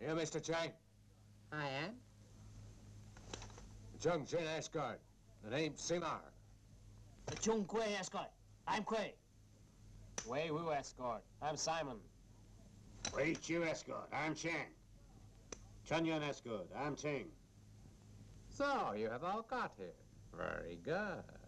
You Mr. Chang? I am. Chung Chin escort. The name's Simar. The Chung Kui escort. I'm Kui. Wei Wu escort. I'm Simon. Wei Chu escort. I'm Chang. Chun Yun escort. I'm Ting. So, you have all got here. Very good.